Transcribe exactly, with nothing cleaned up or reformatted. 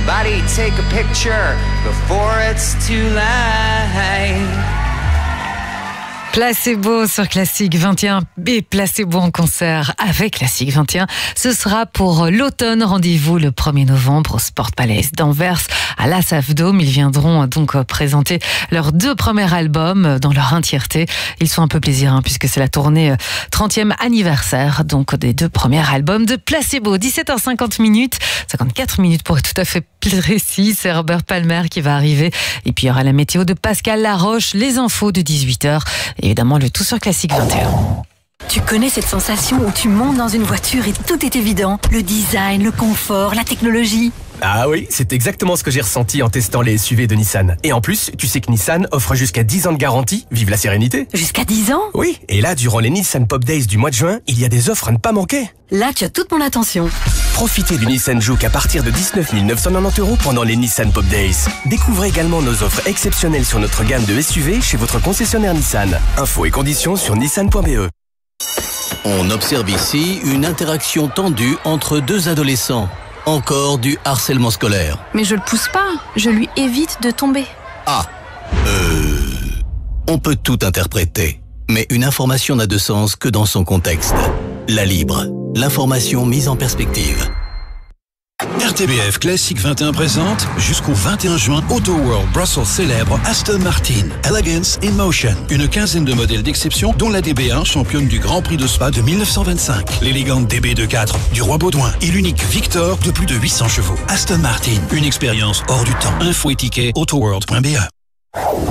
Somebody take a picture before it's too late. Placebo sur Classique vingt et un et Placebo en concert avec Classique vingt et un. Ce sera pour l'automne. Rendez-vous le premier novembre au Sport Palace d'Anvers à l'Asaf Dome. Ils viendront donc présenter leurs deux premiers albums dans leur entièreté. Ils sont un peu plaisir hein, puisque c'est la tournée trentième anniversaire donc des deux premiers albums de Placebo. dix-sept heures cinquante minutes, cinquante-quatre minutes pour être tout à fait précis. C'est Robert Palmer qui va arriver. Et puis il y aura la météo de Pascal Laroche, les infos de dix-huit heures. Évidemment, le tout sur Classique vingt et un. Tu connais cette sensation où tu montes dans une voiture et tout est évident? Le design, le confort, la technologie. Ah oui, c'est exactement ce que j'ai ressenti en testant les S U V de Nissan. Et en plus, tu sais que Nissan offre jusqu'à dix ans de garantie. Vive la sérénité. Jusqu'à dix ans? Oui, et là, durant les Nissan Pop Days du mois de juin, il y a des offres à ne pas manquer. Là, tu as toute mon attention. Profitez du Nissan Juke à partir de dix-neuf mille neuf cent quatre-vingt-dix euros pendant les Nissan Pop Days. Découvrez également nos offres exceptionnelles sur notre gamme de S U V chez votre concessionnaire Nissan. Infos et conditions sur nissan point b e. On observe ici une interaction tendue entre deux adolescents. Encore du harcèlement scolaire. Mais je le pousse pas, je lui évite de tomber. Ah, euh... On peut tout interpréter, mais une information n'a de sens que dans son contexte. La Libre, l'information mise en perspective. R T B F Classique vingt et un présente jusqu'au vingt et un juin Auto World Brussels célèbre Aston Martin Elegance in Motion. Une quinzaine de modèles d'exception dont la D B un championne du Grand Prix de Spa de mille neuf cent vingt-cinq, l'élégante D B vingt-quatre du Roi Baudouin et l'unique Victor de plus de huit cents chevaux. Aston Martin, une expérience hors du temps. Info et tickets autoworld point b e.